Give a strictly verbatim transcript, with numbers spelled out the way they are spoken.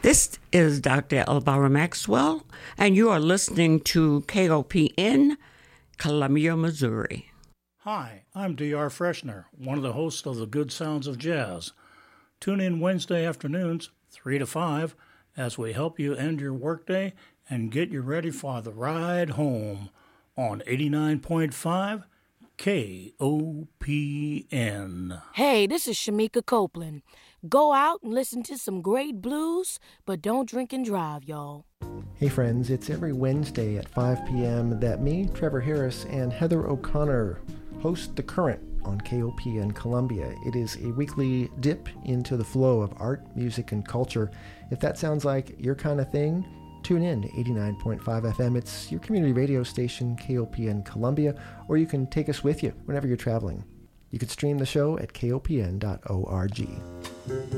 This is Doctor Elvira Maxwell, and you are listening to K O P N, Columbia, Missouri. Hi, I'm D R Freshner, one of the hosts of the Good Sounds of Jazz. Tune in Wednesday afternoons, three to five, as we help you end your workday and get you ready for the ride home on eighty-nine point five K O P N. Hey, this is Shamika Copeland. Go out and listen to some great blues, but don't drink and drive, y'all. Hey friends, it's every Wednesday at five p.m. that me, Trevor Harris, and Heather O'Connor host The Current on K O P N Columbia. It is a weekly dip into the flow of art, music, and culture. If that sounds like your kind of thing, tune in to eighty-nine point five F M. It's your community radio station, K O P N Columbia, or you can take us with you whenever you're traveling. You can stream the show at K O P N dot org.